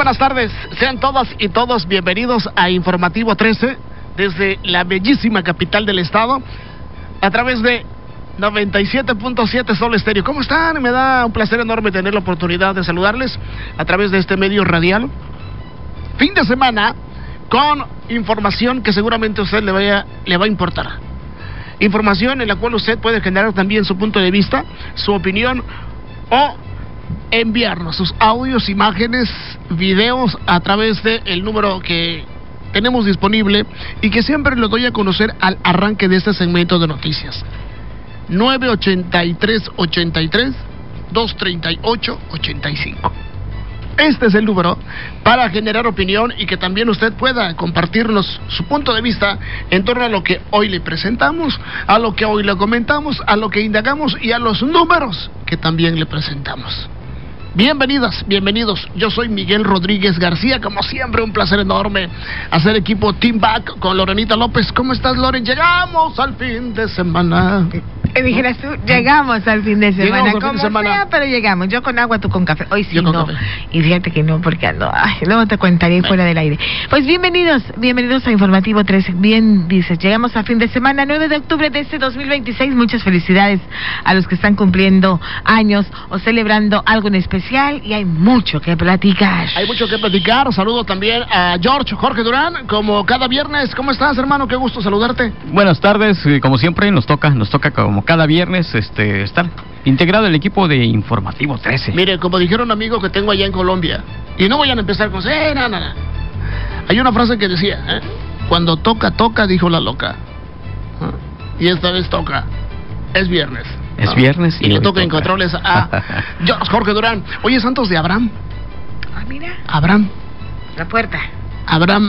buenas tardes. Sean todas y todos bienvenidos a Informativo 13 desde la bellísima capital del estado a través de 97.7 Sol Estéreo. ¿Cómo están? Me da un placer enorme tener la oportunidad de saludarles a través de este medio radial. Fin de semana con información que seguramente a usted le va a importar. Información en la cual usted puede generar también su punto de vista, su opinión o enviarnos sus audios, imágenes, videos a través del número que tenemos disponible y que siempre lo doy a conocer al arranque de este segmento de noticias. 983-83-238-85. Este es el número para generar opinión y que también usted pueda compartirnos su punto de vista en torno a lo que hoy le presentamos, a lo que hoy le comentamos, a lo que indagamos y a los números que también le presentamos. Bienvenidas, bienvenidos. Yo soy Miguel Rodríguez García. Como siempre, un placer enorme hacer equipo Team Back con Lorenita López. ¿Cómo estás, Loren? Llegamos al fin de semana. Dijeras tú, llegamos al fin de semana. Como sea, pero llegamos. Yo con agua, tú con café. Hoy sí, no. Café. Y fíjate que no, porque ando. Ay, luego te contaré fuera del aire. Pues bienvenidos a Informativo 13. Bien dices, llegamos a fin de semana, 9 de octubre de este 2026. Muchas felicidades a los que están cumpliendo años o celebrando algo en especial. Y hay mucho que platicar. Saludo también a Jorge Durán, como cada viernes. ¿Cómo estás, hermano? Qué gusto saludarte. Buenas tardes. Como siempre, nos toca como cada viernes estar integrado el equipo de Informativo 13. Mire, como dijeron un amigo que tengo allá en Colombia, y no vayan a empezar con nada. Hay una frase que decía, cuando toca, dijo la loca. Y esta vez toca. Es viernes. Es viernes y le toca en controles a Jorge Durán. Oye, santos de Abraham. Ah, mira. Abraham. La puerta. Abraham,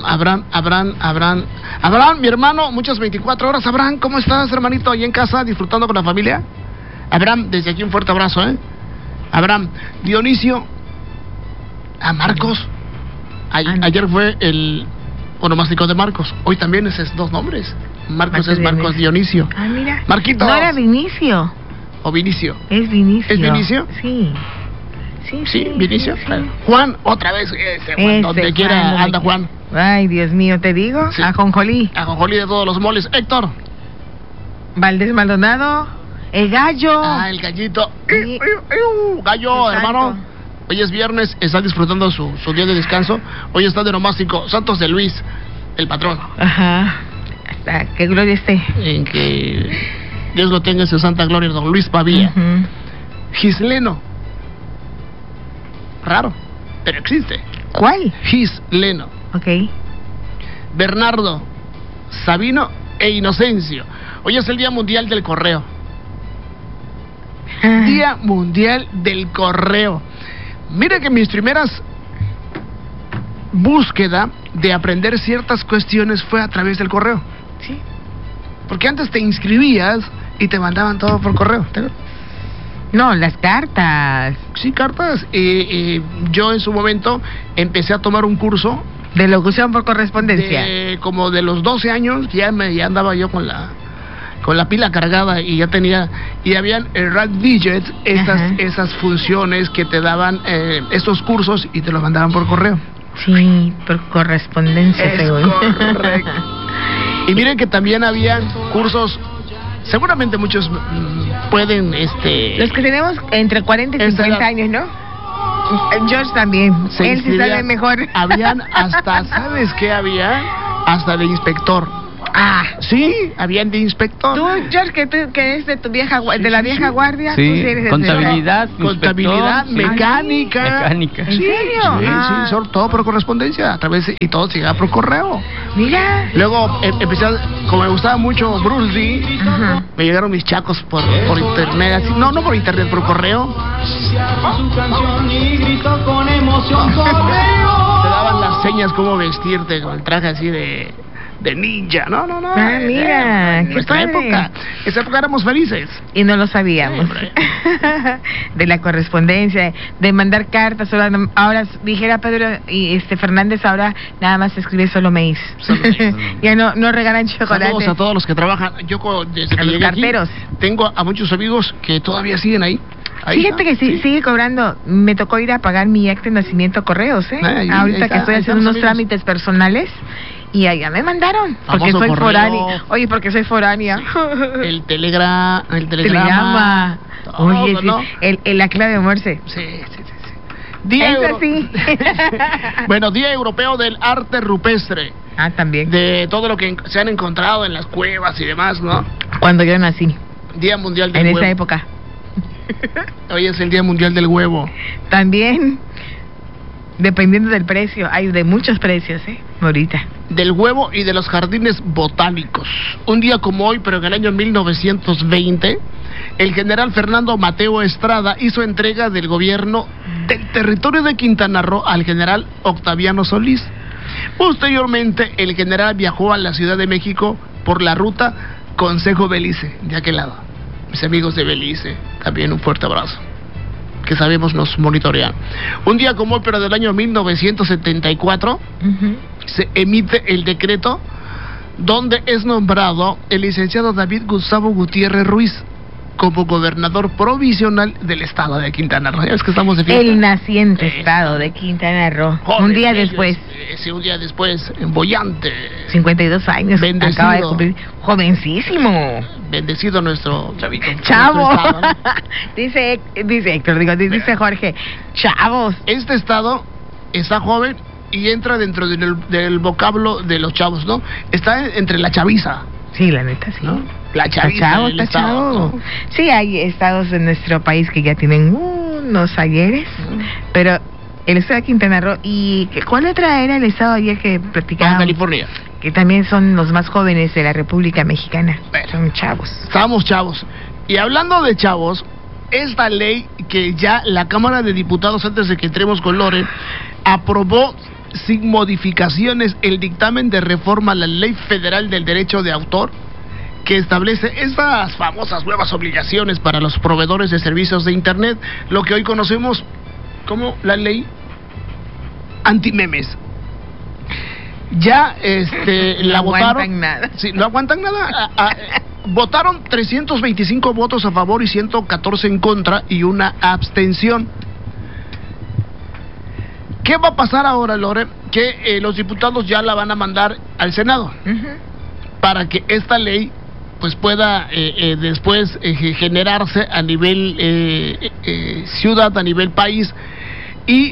mi hermano, muchas 24 horas. Abraham, ¿cómo estás, hermanito? Ahí en casa, disfrutando con la familia. Abraham, desde aquí un fuerte abrazo, Abraham, Dionisio, a Marcos. Ayer fue el onomástico de Marcos. Hoy también es dos nombres. Marcos es Marcos Dionisio. Ah, mira. Marquito. No era Vinicio. ¿O Vinicio? Es Vinicio. ¿Es Vinicio? Sí. Sí, Vinicio. Sí. Juan, otra vez, Juan, donde quiera anda Juan. Ay, Dios mío, te digo. Sí. Ajonjolí de todos los moles. Héctor. Valdés Maldonado. El gallo. El gallito. Gallo, hermano. Hoy es viernes, está disfrutando su día de descanso. Hoy está de nomástico. Santos de Luis, el patrón. Ajá. Hasta que gloria esté. En que Dios lo tenga en su santa gloria, don Luis Pavía. Gisleno. Raro, pero existe. ¿Cuál? Gisleno. Ok. Bernardo, Sabino e Inocencio. Hoy es el Día Mundial del Correo. Día Mundial del Correo. Mira que mis primeras búsqueda de aprender ciertas cuestiones fue a través del correo. Sí. Porque antes te inscribías y te mandaban todo por correo. No, las cartas. Sí, cartas. Yo en su momento empecé a tomar un curso de locución por correspondencia. Como de los 12 años ya andaba yo con la pila cargada y ya tenía, y habían Rad Digits, esas funciones que te daban estos cursos y te los mandaban por correo. Sí, por correspondencia, según. Correcto. Y miren que también había cursos, seguramente muchos pueden, los que tenemos entre 40 y 50 años, ¿no? George también, él sí sabe mejor. Habían hasta, ¿sabes qué había? Hasta de inspector. Sí, habían de inspector. Tú, George, que es de tu vieja, de la vieja guardia. Sí, tú sí eres contabilidad, mecánica. ¿En serio? Sí, sobre todo por correspondencia, a través y todo se llegaba por correo. Mira. Luego empecé, como me gustaba mucho Bruce Lee, me llegaron mis chacos por internet, así, no por internet, por correo. Te daban las señas cómo vestirte con el traje así de ninja. No. Mira, qué padre. Esa época éramos felices. Y no lo sabíamos. De la correspondencia, de mandar cartas. Ahora dijera Pedro y Fernández, ahora nada más escribe solo maíz. Ya no regalan chocolate. Saludos a todos los que trabajan. Yo desde que llegué carteros. Aquí, tengo a muchos amigos que todavía siguen ahí. Fíjate que sigue cobrando. Me tocó ir a pagar mi acta de nacimiento a Correos, ahorita que estoy haciendo unos trámites personales. Y allá me mandaron, porque soy foránea. Oye, porque soy foránea. El telegrama. Todo, oye, sí, ¿no? La clave Morse. Sí. Día Bueno, Día Europeo del Arte Rupestre. También. De todo lo que se han encontrado en las cuevas y demás, ¿no? Cuando yo nací. Día Mundial del Huevo. En esa época. Hoy es el Día Mundial del Huevo. También. Dependiendo del precio. Hay de muchos precios, ahorita. Del huevo y de los jardines botánicos. Un día como hoy, pero en el año 1920, el general Fernando Mateo Estrada hizo entrega del gobierno del territorio de Quintana Roo al general Octaviano Solís. Posteriormente, el general viajó a la Ciudad de México por la ruta Consejo Belice, de aquel lado. Mis amigos de Belice, también un fuerte abrazo, que sabemos nos monitorean. Un día como hoy, pero del año 1974, se emite el decreto donde es nombrado el licenciado David Gustavo Gutiérrez Ruiz como gobernador provisional del estado de Quintana Roo. Es que estamos de fiesta. El naciente estado de Quintana Roo. Un día después. Sí, un día después, en bollante. 52 años. Bendecido. Acaba de cumplir. Jovencísimo. Bendecido nuestro chavito. Chavo. Estado, ¿no? dice Héctor, dice Jorge. Chavos. Este estado está joven y entra dentro del vocablo de los chavos, ¿no? Está entre la chaviza. Sí, la neta, sí. ¿No? La chaviza. Está chavo. ¿No? Sí, hay estados en nuestro país que ya tienen unos ayeres, pero el estado de Quintana Roo. ¿Y cuál otra era el estado ayer que platicábamos? California. Que también son los más jóvenes de la República Mexicana. Bueno, son chavos. Estamos chavos. Y hablando de chavos, esta ley que ya la Cámara de Diputados, antes de que entremos con Loren, aprobó sin modificaciones el dictamen de reforma a la Ley Federal del Derecho de Autor, que establece esas famosas nuevas obligaciones para los proveedores de servicios de Internet, lo que hoy conocemos como la ley antimemes. Ya la votaron. Nada. Sí, no aguantan nada. Votaron 325 votos a favor y 114 en contra y una abstención. ¿Qué va a pasar ahora, Lore? Que los diputados ya la van a mandar al Senado para que esta ley pues pueda después generarse a nivel ciudad, a nivel país, y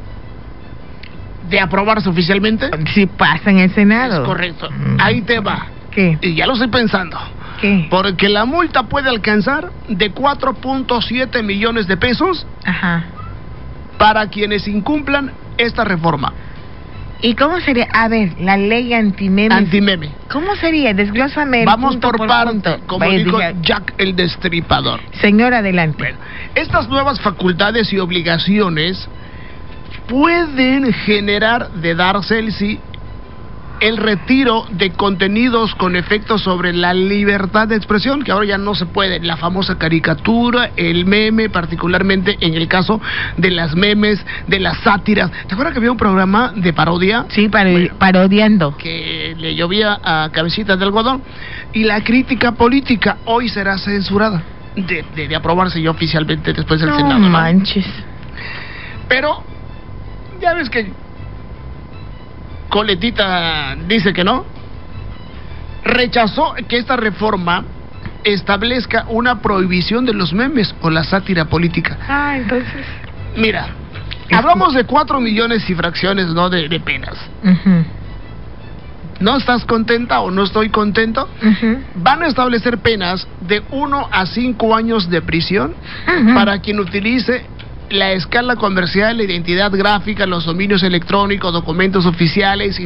de aprobarse oficialmente. Si pasa en el Senado. Es correcto. Ahí te va. ¿Qué? Y ya lo estoy pensando. ¿Qué? Porque la multa puede alcanzar de 4.7 millones de pesos. Para quienes incumplan esta reforma. ¿Y cómo sería? A ver, la ley antimeme. Antimeme. ¿Cómo sería? Desglósame. Vamos por parte, como dijo Jack el Destripador. Señor, adelante. Bueno, estas nuevas facultades y obligaciones pueden generar, de darse el sí, el retiro de contenidos con efectos sobre la libertad de expresión, que ahora ya no se puede. La famosa caricatura, el meme, particularmente en el caso de las memes, de las sátiras. ¿Te acuerdas que había un programa de parodia? Sí, parodiando. Que le llovía a cabecitas de algodón. Y la crítica política hoy será censurada, de aprobarse ya oficialmente después del Senado. No manches. Pero, ya ves que Coletita dice que no. Rechazó que esta reforma establezca una prohibición de los memes o la sátira política. Entonces. Mira, hablamos de 4 millones y fracciones, ¿no? De penas. ¿No estás contenta o no estoy contento? Van a establecer penas de 1 a 5 años de prisión para quien utilice la escala comercial, la identidad gráfica, los dominios electrónicos, documentos oficiales y